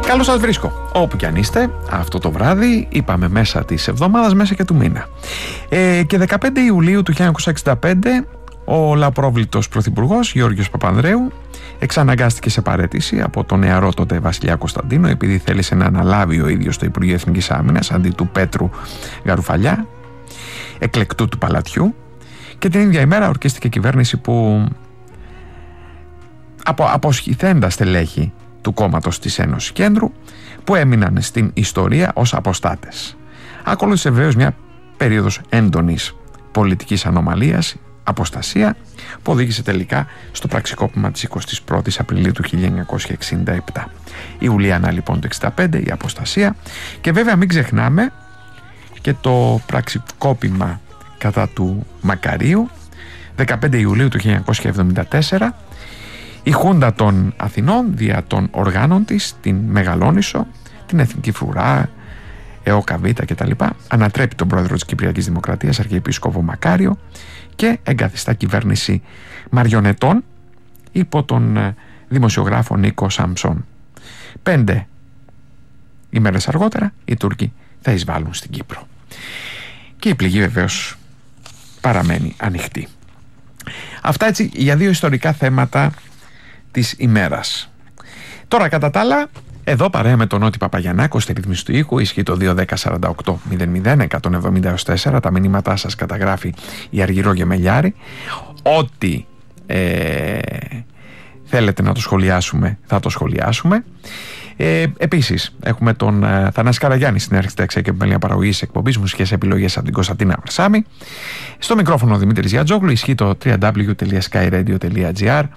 Καλώς σας βρίσκω όπου κι αν είστε αυτό το βράδυ, είπαμε μέσα της εβδομάδας, μέσα και του μήνα. Και 15 Ιουλίου του 1965 ο λαοπρόβλητος πρωθυπουργός Γιώργος Παπανδρέου εξαναγκάστηκε σε παραίτηση από τον νεαρό τότε βασιλιά Κωνσταντίνο, επειδή θέλησε να αναλάβει ο ίδιος το Υπουργείο Εθνικής Άμυνας αντί του Πέτρου Γαρουφαλιά, εκλεκτού του παλατιού, και την ίδια ημέρα ορκίστηκε κυβέρνηση που αποσχηθέντα στελέχη του κόμματος της Ένωσης Κέντρου, που έμειναν στην ιστορία ως αποστάτες. Ακολούθησε βεβαίως μια περίοδος έντονης πολιτικής ανομαλίας, αποστασία, που οδήγησε τελικά στο πραξικόπημα της 21ης Απριλίου του 1967. Ιουλιανά λοιπόν το 1965 η αποστασία, και βέβαια μην ξεχνάμε και το πραξικόπημα κατά του Μακαρίου 15 Ιουλίου του 1974. Η Χούντα των Αθηνών, δια των οργάνων της, την Μεγαλόνισσο, την Εθνική Φρουρά, ΕΟΚΑ Β κτλ., ανατρέπει τον πρόεδρο της Κυπριακής Δημοκρατίας, Αρχιεπίσκοπο Μακάριο, και εγκαθιστά κυβέρνηση μαριονετών υπό τον δημοσιογράφο Νίκο Σάμψον. 5 ημέρες αργότερα οι Τούρκοι θα εισβάλλουν στην Κύπρο. Και η πληγή βεβαίως παραμένει ανοιχτή. Αυτά έτσι για δύο ιστορικά θέματα της ημέρας. Τώρα κατά τα άλλα, εδώ παρέα με τον Νότι Παπαγιαννάκο στη ρύθμιση του ήχου, ισχύει το 210-48-00-170-170. Τα μηνύματά σας καταγράφει η Αργυρό Γεμελιάρη. Ό,τι θέλετε να το σχολιάσουμε, θα το σχολιάσουμε. Επίσης έχουμε τον Θανάση Καραγιάννη στην αρχιτέξια και επιμέλεια παραγωγής εκπομπής, μουσικές επιλογές από την Κωνσταντίνα Βαρσάμη. Στο μικρόφωνο ο Δημήτρης Γιατζόγλου, ισχύει το www.skyradio.gr.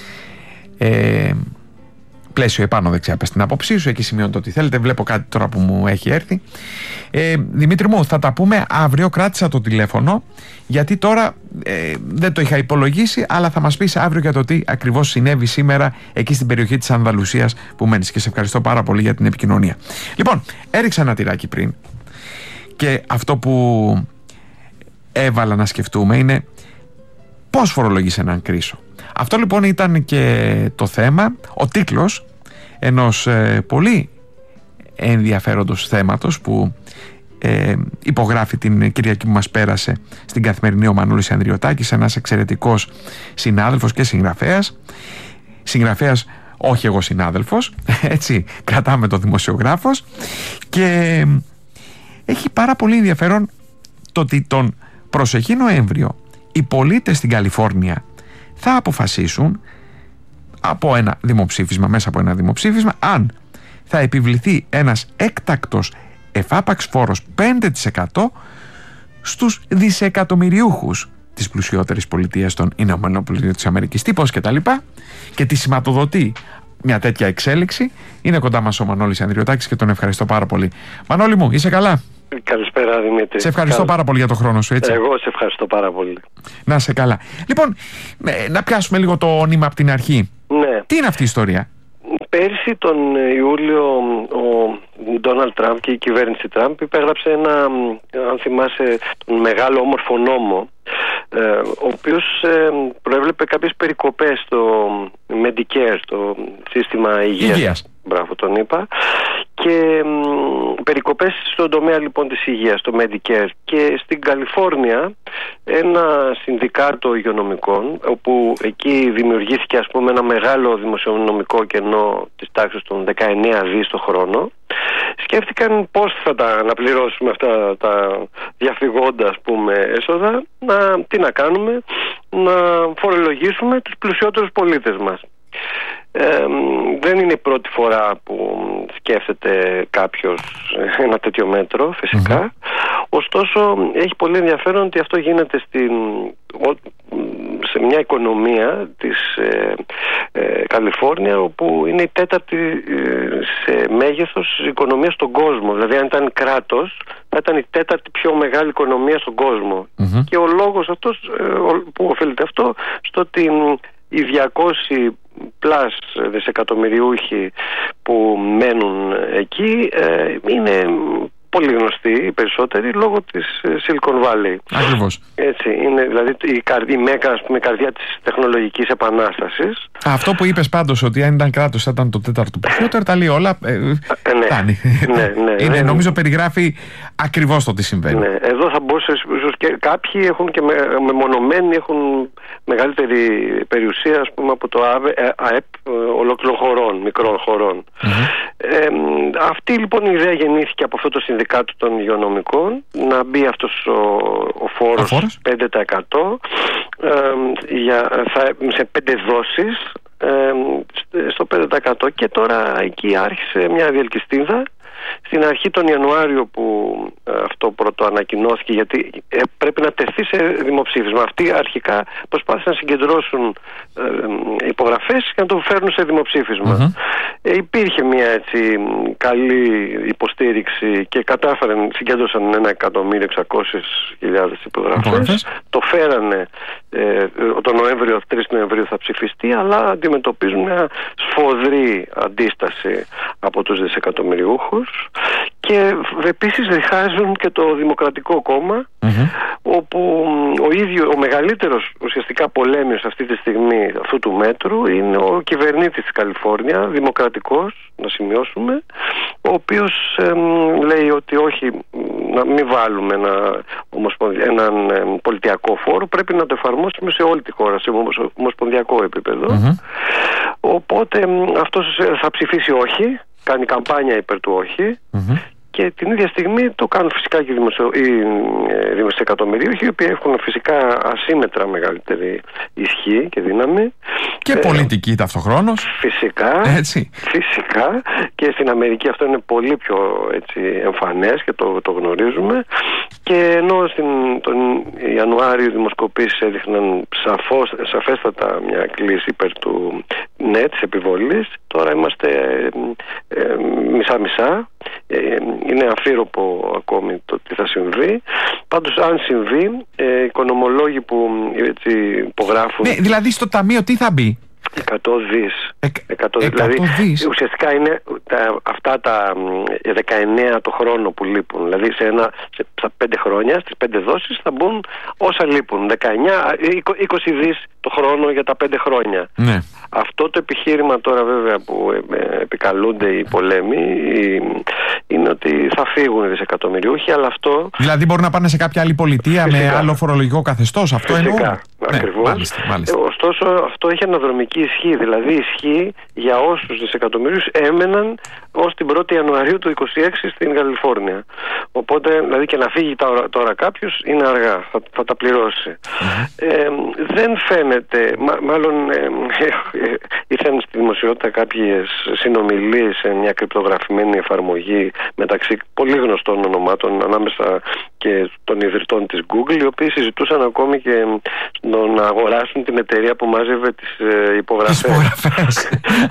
Πλαίσιο επάνω δεξιά, πες την άποψή σου, εκεί σημειώνω ό,τι θέλετε. Βλέπω κάτι τώρα που μου έχει έρθει. Δημήτρη μου, θα τα πούμε αύριο. Κράτησα το τηλέφωνο γιατί τώρα δεν το είχα υπολογίσει, αλλά θα μας πεις αύριο για το τι ακριβώς συνέβη σήμερα εκεί στην περιοχή της Ανδαλουσίας που μένεις, και σε ευχαριστώ πάρα πολύ για την επικοινωνία. Λοιπόν, έριξα ένα τυράκι πριν και αυτό που έβαλα να σκεφτούμε είναι πώς φορολογείς έναν κρίσο. Αυτό λοιπόν ήταν και το θέμα, ο τίτλος ενός πολύ ενδιαφέροντος θέματος που υπογράφει την Κυριακή που μας πέρασε στην Καθημερινή ο Μανώλης Ανδριωτάκης, ένας εξαιρετικός συνάδελφος και συγγραφέας, όχι εγώ συνάδελφος, έτσι κρατάμε το δημοσιογράφος, και έχει πάρα πολύ ενδιαφέρον το ότι τον προσεχή Νοέμβριο οι πολίτες στην Καλιφόρνια θα αποφασίσουν μέσα από ένα δημοψήφισμα αν θα επιβληθεί ένας έκτακτος εφάπαξ φόρος 5% στους δισεκατομμυριούχους της πλουσιότερης πολιτείας των Ηνωμένων Πολιτειών της Αμερικής. Τύπος και τα λοιπά, και τη σηματοδοτεί μια τέτοια εξέλιξη. Είναι κοντά μας ο Μανώλης Ανδριωτάκης και τον ευχαριστώ πάρα πολύ. Μανώλη μου, είσαι καλά? Καλησπέρα Δημήτρη. Σε ευχαριστώ πάρα πολύ για το χρόνο σου, έτσι. Εγώ σε ευχαριστώ πάρα πολύ. Να είσαι καλά. Λοιπόν, να πιάσουμε λίγο το νήμα από την αρχή. Ναι. Τι είναι αυτή η ιστορία? Πέρσι τον Ιούλιο ο Ντόναλντ Τραμπ και η κυβέρνηση Τραμπ υπέγραψε ένα, αν θυμάσαι, τον μεγάλο όμορφο νόμο, ο οποίος προέβλεπε κάποιες περικοπές στο Medicare, στο σύστημα υγείας. Μπράβο, τον είπα. Και περικοπές στον τομέα λοιπόν της υγείας, το Medicare. Και στην Καλιφόρνια ένα συνδικάτο υγειονομικών, όπου εκεί δημιουργήθηκε ας πούμε ένα μεγάλο δημοσιονομικό κενό της τάξης των 19 δις το χρόνο, σκέφτηκαν πώς θα τα αναπληρώσουμε αυτά τα διαφυγόντα ας πούμε έσοδα, τι να κάνουμε, να φορολογήσουμε τους πλουσιότερους πολίτες μας. Δεν είναι η πρώτη φορά που σκέφτεται κάποιος ένα τέτοιο μέτρο, φυσικά. Ωστόσο έχει πολύ ενδιαφέρον ότι αυτό γίνεται σε μια οικονομία της Καλιφόρνια, όπου είναι η τέταρτη σε μέγεθος οικονομία στον κόσμο. Δηλαδή αν ήταν κράτος θα ήταν η τέταρτη πιο μεγάλη οικονομία στον κόσμο. Και ο λόγος αυτός που οφείλεται αυτό στο ότι οι 200 πλάς δισεκατομμυριούχοι που μένουν εκεί είναι πολύ γνωστοί οι περισσότεροι λόγω της Silicon Valley. Ακριβώς. Έτσι, είναι δηλαδή η μέκα, ας πούμε, καρδιά της τεχνολογικής επανάστασης. Αυτό που είπες πάντως, ότι αν ήταν κράτος θα ήταν το τέταρτο πλουσιότερο, τα λέει όλα. Είναι, νομίζω περιγράφει ακριβώς το τι συμβαίνει. Ναι, εδώ θα μπορούσε ίσως και κάποιοι έχουν και μεμονωμένοι έχουν μεγαλύτερη περιουσία, ας πούμε, από το ΑΕΠ ολόκληρων χωρών, μικρών χωρών. Αυτή λοιπόν η ιδέα γεννήθηκε από αυτό το συνδικάτο των υγειονομικών, να μπει αυτός ο φόρος 5% σε 5 δόσεις στο 5%, και τώρα εκεί άρχισε μια διελκυστίδα. Στην αρχή τον Ιανουάριο που αυτό πρώτο ανακοινώθηκε, γιατί πρέπει να τεθεί σε δημοψήφισμα. Αυτοί αρχικά προσπάθησαν να συγκεντρώσουν υπογραφές και να το φέρνουν σε δημοψήφισμα. Υπήρχε μια έτσι καλή υποστήριξη και συγκέντρωσαν 1.600.000 υπογραφές. Το φέρανε τον Νοέμβριο, 3 Νοεμβρίου θα ψηφιστεί, αλλά αντιμετωπίζουν μια σφοδρή αντίσταση από τους δισεκατομμυριούχους. Και επίσης διχάζουν και το Δημοκρατικό Κόμμα, όπου ο μεγαλύτερος ουσιαστικά πολέμιος αυτή τη στιγμή αυτού του μέτρου είναι ο κυβερνήτης της Καλιφόρνια, δημοκρατικός, να σημειώσουμε, ο οποίος λέει ότι όχι, να μην βάλουμε έναν πολιτιακό φόρο, πρέπει να το εφαρμόσουμε σε όλη τη χώρα, σε ομοσπονδιακό επίπεδο. Οπότε αυτός θα ψηφίσει όχι, κάνει καμπάνια υπέρ του όχι, και την ίδια στιγμή το κάνουν φυσικά και οι δημοσιοεκατομμυρίουχοι, οι οποίοι έχουν φυσικά ασύμετρα μεγαλύτερη ισχύ και δύναμη. Και πολιτική ταυτοχρόνως. Φυσικά. Έτσι. Φυσικά. Και στην Αμερική αυτό είναι πολύ πιο έτσι εμφανές και το γνωρίζουμε. Και ενώ τον Ιανουάριο οι δημοσκοπήσεις έδειχναν σαφέστατα μια κλίση υπέρ του της επιβολής, τώρα είμαστε μισά-μισά. Είναι αφήρωπο ακόμη το τι θα συμβεί. Πάντως αν συμβεί, οικονομολόγοι που έτσι υπογράφουν... Ναι, δηλαδή στο ταμείο τι θα μπει? 100 δις. Δηλαδή ουσιαστικά είναι αυτά τα 19 το χρόνο που λείπουν. Δηλαδή στα 5 χρόνια, στις 5 δόσεις θα μπουν όσα λείπουν. 20 δις το χρόνο για τα 5 χρόνια. Ναι. Αυτό το επιχείρημα τώρα βέβαια που επικαλούνται οι πολέμοι είναι ότι θα φύγουν οι δισεκατομμυριούχοι, αλλά αυτό... Δηλαδή μπορούν να πάνε σε κάποια άλλη πολιτεία με άλλο φορολογικό καθεστώς, αυτό εννοούν. Ακριβώς. Μάλιστα. Ωστόσο αυτό έχει αναδρομική ισχύ, δηλαδή ισχύει για όσους δισεκατομμυρίους έμεναν ως την 1η Ιανουαρίου του 2026 στην Καλιφόρνια. Οπότε δηλαδή και να φύγει τώρα κάποιος είναι αργά, θα τα πληρώσει. Δεν φαίνεται, μάλλον ήρθαν στη δημοσιότητα κάποιες συνομιλίες σε μια κρυπτογραφημένη εφαρμογή μεταξύ πολύ γνωστών ονομάτων ανάμεσα και των ιδρυτών της Google, οι οποίοι συζητούσαν ακόμη και να αγοράσουν την εταιρεία που μάζευε τις υπογραφές.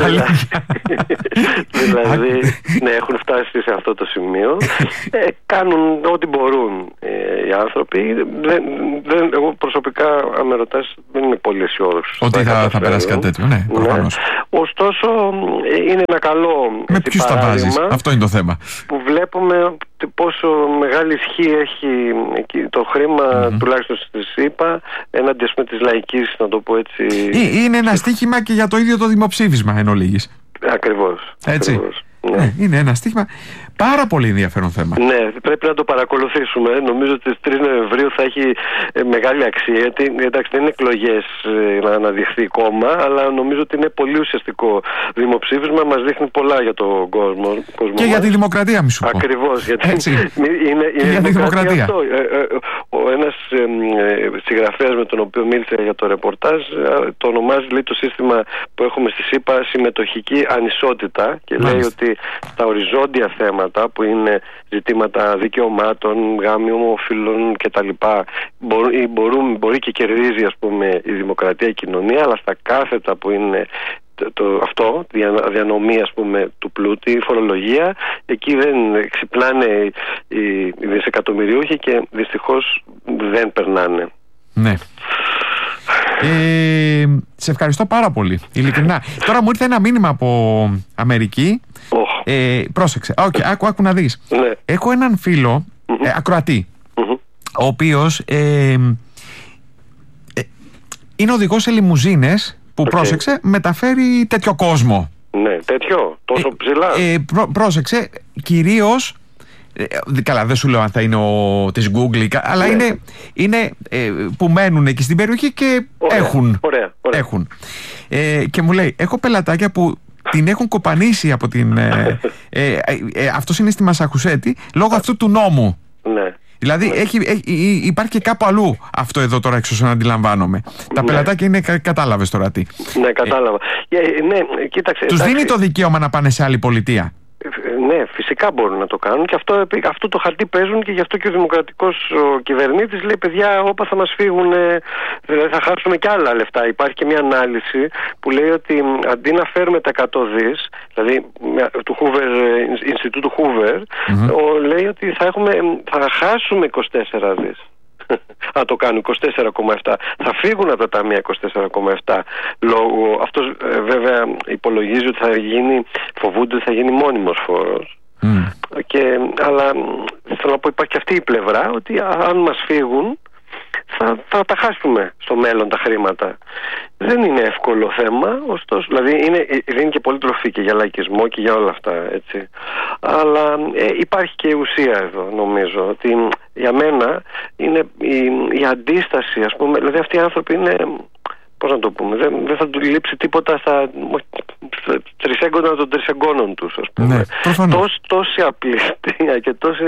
Δηλαδή ναι, έχουν φτάσει σε αυτό το σημείο. Κάνουν ό,τι μπορούν οι άνθρωποι. Εγώ προσωπικά, αν με ρωτάς, δεν είμαι πολύ αισιόδοξος ότι θα περάσει κάτι τέτοιο. Ναι, προφανώς. Ωστόσο είναι ένα καλό με ποιους τα βάζεις, αυτό είναι το θέμα, που βλέπουμε πόσο μεγάλη ισχύ έχει το χρήμα, τουλάχιστον στη ΣΥΠΑ, έναντι της λαϊκής, να το πω έτσι. Είναι ένα στοίχημα και για το ίδιο το δημοψήφισμα εν ολίγης. Ακριβώς. Έτσι. Ακριβώς. Ναι, είναι ένα στοίχημα. Πάρα πολύ ενδιαφέρον θέμα. Ναι, πρέπει να το παρακολουθήσουμε. Νομίζω ότι στις 3 Νοεμβρίου θα έχει μεγάλη αξία. Εντάξει, δεν είναι εκλογές να αναδειχθεί κόμμα, αλλά νομίζω ότι είναι πολύ ουσιαστικό δημοψήφισμα. Μας δείχνει πολλά για τον κόσμο. Και για τη δημοκρατία, μη σου πω. Ακριβώς. Είναι για τη δημοκρατία. Αυτό. Ένας συγγραφέας με τον οποίο μίλησα για το ρεπορτάζ το ονομάζει, λέει, το σύστημα που έχουμε στη ΣΥΠΑ συμμετοχική ανισότητα, και λέει ότι τα οριζόντια θέματα που είναι ζητήματα δικαιωμάτων, γάμοι ομοφύλων κτλ. Μπορεί και κερδίζει, ας πούμε, η δημοκρατία, η κοινωνία, αλλά στα κάθετα που είναι αυτό, διανομή, ας πούμε, του πλούτου, η φορολογία, εκεί δεν ξυπνάνε οι δισεκατομμυριούχοι και δυστυχώς δεν περνάνε. Ναι. Σε ευχαριστώ πάρα πολύ, ειλικρινά. Τώρα μου ήρθε ένα μήνυμα από Αμερική. Πρόσεξε, άκου να δεις. Ναι. Έχω έναν φίλο, ακροατή, ο οποίος είναι οδηγός σε λιμουζίνες που, πρόσεξε, μεταφέρει τέτοιο κόσμο. Ναι, τέτοιο, τόσο ψηλά. Πρόσεξε, κυρίως, καλά, δεν σου λέω αν θα είναι της Google, αλλά είναι που μένουν εκεί στην περιοχή και έχουν. Έχουν. Και μου λέει, έχω πελατάκια που την έχουν κοπανίσει από την... αυτός είναι στη Μασαχουσέτη λόγω αυτού του νόμου. Ναι. Δηλαδή υπάρχει και κάπου αλλού αυτό εδώ τώρα, εξ όσων αντιλαμβάνομαι. Τα πελατάκια είναι, κατάλαβες τώρα τι. Ναι, κατάλαβα. Ναι, κοίταξε. Τους δίνει το δικαίωμα να πάνε σε άλλη πολιτεία. Ναι, φυσικά μπορούν να το κάνουν και αυτό το χαρτί παίζουν, και γι' αυτό και ο δημοκρατικός κυβερνήτης λέει, παιδιά, όπα θα μας φύγουν, δηλαδή θα χάσουμε κι άλλα λεφτά. Υπάρχει και μια ανάλυση που λέει ότι αντί να φέρουμε τα 100 δις, δηλαδή του Ινστιτούτου Hoover, λέει ότι θα χάσουμε 24 δις. Αν το κάνουν 24,7, θα φύγουν από τα ταμεία 24,7 λόγω. Αυτός βέβαια υπολογίζει ότι φοβούνται ότι θα γίνει μόνιμος φόρος. Αλλά θέλω να πω, υπάρχει και αυτή η πλευρά ότι αν μας φύγουν θα τα χάσουμε στο μέλλον τα χρήματα. Δεν είναι εύκολο θέμα, ωστόσο, δηλαδή δίνει και πολύ τροφή και για λαϊκισμό και για όλα αυτά, έτσι. Αλλά υπάρχει και ουσία εδώ, νομίζω, ότι για μένα είναι η αντίσταση, ας πούμε, δηλαδή αυτοί οι άνθρωποι είναι, πώς να το πούμε, δεν θα του λείψει τίποτα στα τρισέγγωνα των τρισεγγώνων τους, ας πούμε. Ναι, προφανώς. Τόση απληστία και τόση...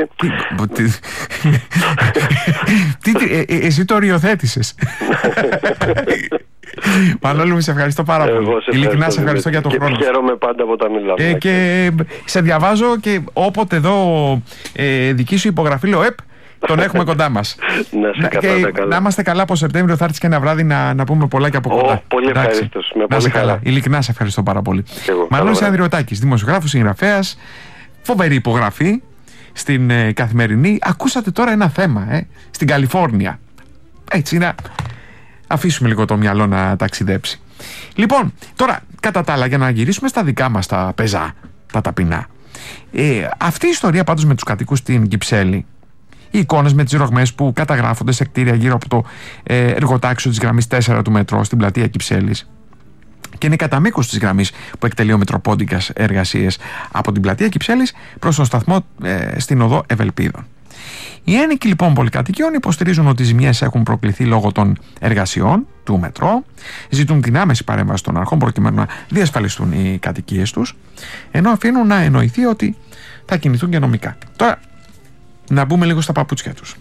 Εσύ το οριοθέτησες. Μανώλη μου, σε ευχαριστώ πάρα πολύ. Ειλικρινά σε ευχαριστώ για τον χρόνο. Και χαίρομαι πάντα από τα μιλάμε. Και σε διαβάζω, και όποτε δω δική σου υπογραφή ΛΟΕΠ, τον έχουμε κοντά μας. Να είμαστε καλά, από Σεπτέμβριο θα έρθεις και ένα βράδυ να πούμε πολλά και από κοντά. Πολύ ευχαριστώ. Να είσαι καλά. Ειλικρινά σε ευχαριστώ πάρα πολύ. Μανώλης Ανδριωτάκης, δημοσιογράφος, συγγραφέας, φοβερή υπογραφή στην Καθημερινή. Ακούσατε τώρα ένα θέμα στην Καλιφόρνια. Έτσι, να αφήσουμε λίγο το μυαλό να ταξιδέψει. Λοιπόν, τώρα κατά τα άλλα, για να γυρίσουμε στα δικά μας τα πεζά, τα ταπεινά, αυτή η ιστορία πάντως με τους κατοίκους στην Κυψέλη, οι εικόνες με τις ρογμές που καταγράφονται σε κτίρια γύρω από το εργοτάξιο της γραμμής 4 του μετρό στην πλατεία Κυψέλης, και είναι κατά μήκος της γραμμής που εκτελεί ο Μητροπόντικας εργασίες από την πλατεία Κυψέλης προς τον σταθμό στην οδό Ευελπίδων. Οι ένοικοι λοιπόν πολυκατοικιών υποστηρίζουν ότι οι ζημιές έχουν προκληθεί λόγω των εργασιών του μετρό, ζητούν την άμεση παρέμβαση των αρχών προκειμένου να διασφαλιστούν οι κατοικίες τους, ενώ αφήνουν να εννοηθεί ότι θα κινηθούν και νομικά. Τώρα, να μπούμε λίγο στα παπούτσια τους.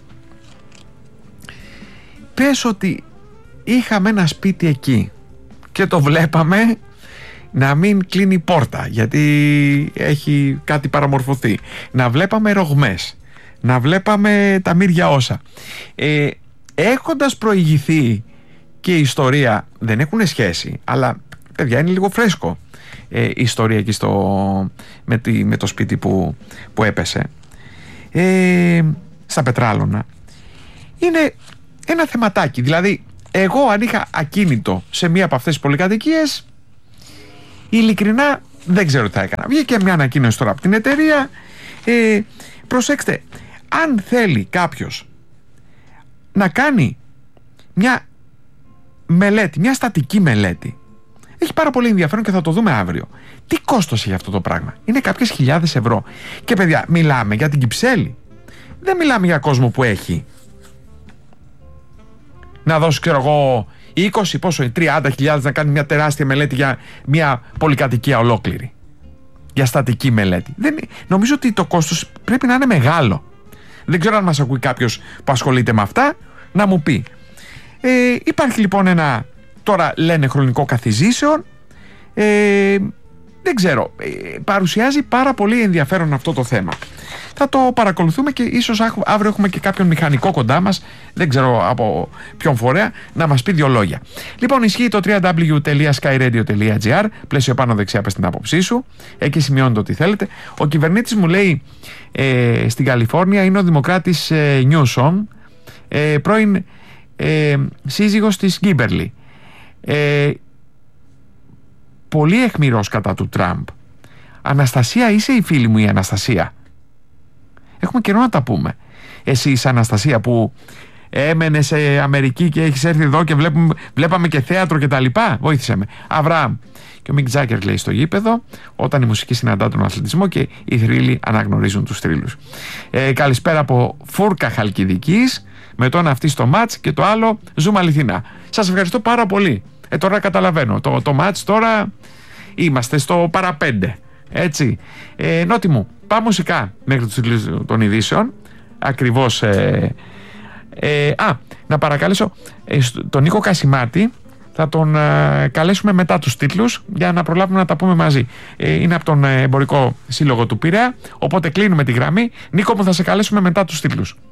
Πες ότι είχαμε ένα σπίτι εκεί και το βλέπαμε να μην κλείνει πόρτα γιατί έχει κάτι παραμορφωθεί, να βλέπαμε ρογμές, να βλέπαμε τα μύρια όσα, έχοντας προηγηθεί και η ιστορία, δεν έχουν σχέση, αλλά παιδιά είναι λίγο φρέσκο η ιστορία εκεί με το σπίτι που έπεσε στα Πετράλωνα. Είναι ένα θεματάκι. Δηλαδή εγώ αν είχα ακίνητο σε μία από αυτές τις πολυκατοικίες, ειλικρινά δεν ξέρω τι θα έκανα. Βγήκε μια ανακοίνωση τώρα από την εταιρεία, προσέξτε, αν θέλει κάποιος να κάνει μια μελέτη, μια στατική μελέτη, έχει πάρα πολύ ενδιαφέρον και θα το δούμε αύριο. Τι κόστος έχει αυτό το πράγμα? Είναι κάποιες χιλιάδες ευρώ. Και παιδιά, μιλάμε για την Κυψέλη. Δεν μιλάμε για κόσμο που έχει να δώσει, ξέρω εγώ, 20, πόσο, 30.000 να κάνει μια τεράστια μελέτη για μια πολυκατοικία ολόκληρη. Για στατική μελέτη. Νομίζω ότι το κόστος πρέπει να είναι μεγάλο. Δεν ξέρω αν μας ακούει κάποιος που ασχολείται με αυτά, να μου πει. Υπάρχει λοιπόν ένα, τώρα λένε, χρονικό καθιζήσεων. Δεν ξέρω, παρουσιάζει πάρα πολύ ενδιαφέρον αυτό το θέμα. Θα το παρακολουθούμε και ίσως αύριο έχουμε και κάποιον μηχανικό κοντά μας, δεν ξέρω από ποιον φορέα, να μας πει δύο λόγια. Λοιπόν, ισχύει το www.skyradio.gr, πλαίσιο πάνω δεξιά, πες την άποψή σου, εκεί σημειώνετε ό,τι θέλετε. Ο κυβερνήτης μου λέει στην Καλιφόρνια είναι ο δημοκράτης Νιούσομ, πρώην σύζυγος της Γκίμπερλι. Πολύ αιχμηρός κατά του Τραμπ, Αναστασία, είσαι η φίλη μου η Αναστασία? Έχουμε καιρό να τα πούμε. Εσύ είσαι Αναστασία που έμενε σε Αμερική και έχεις έρθει εδώ και βλέπαμε και θέατρο και τα λοιπά? Βοήθησε με. Αβραάμ. Και ο Μικ Τζάκερ λέει στο γήπεδο, όταν η μουσική συναντά τον αθλητισμό και οι θρύλοι αναγνωρίζουν τους θρύλους. Καλησπέρα από Φούρκα Χαλκιδικής, με το ένα αυτή στο μάτς και το άλλο ζούμε αληθινά. Σας ευχαριστώ πάρα πολύ. Τώρα καταλαβαίνω, το μάτς τώρα είμαστε στο παραπέντε. Έτσι. Νότι μου, πάμε μουσικά μέχρι τους τίτλους των ειδήσεων. Ακριβώς. Να παρακαλέσω τον Νίκο Κασιμάτη. Θα τον καλέσουμε μετά τους τίτλους για να προλάβουμε να τα πούμε μαζί. Είναι από τον Εμπορικό Σύλλογο του Πειραιά, οπότε κλείνουμε τη γραμμή. Νίκο μου, θα σε καλέσουμε μετά τους τίτλους.